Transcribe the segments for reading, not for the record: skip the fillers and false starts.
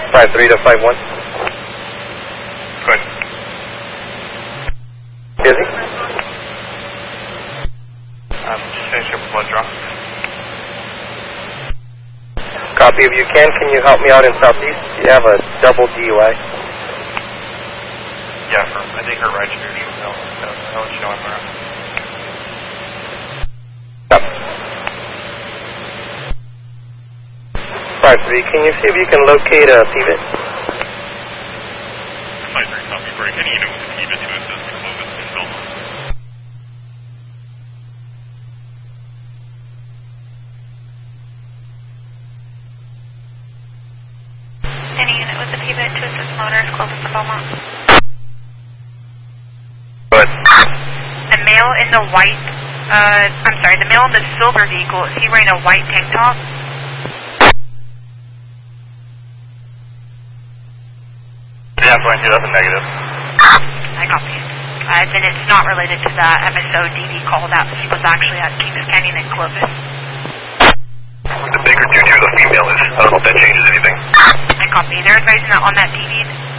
53 to 51. Good. Busy? Just finish up blood draw. Copy. If you can you help me out in Southeast? You have a double DUI. Yeah, I think her right here should know. I'll let you know I'm around. Yep. 53, can you see if you can locate a pivot? 53, copy. For any unit with a pivot to assist the Clovis in Belmont. Any unit with a pivot to assist motors, Clovis and Belmont. Good. The male in the white, the male in the silver vehicle, is he wearing a white tank top? Yeah, going to, that's a negative. I copy. Then it's not related to that MSO DD call that he was actually at Kings Canyon and Clovis. The Baker 22, the female is. I don't know if that changes anything. I copy. They're advising that on that DD,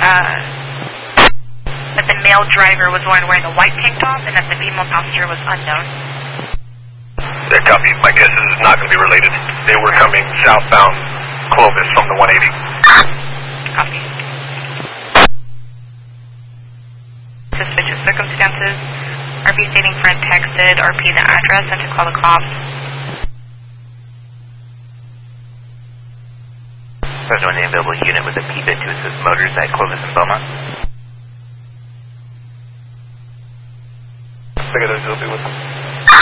that the male driver was wearing a white tank top and that the female passenger was unknown. That copy. My guess is it's not going to be related. They were coming southbound Clovis from the 180. Copy. Suspicious circumstances. RP stating friend texted, RP the address, and to call the cops. There's no available unit with a pivot to assist motors at Clovis and Belmont. Figure those will be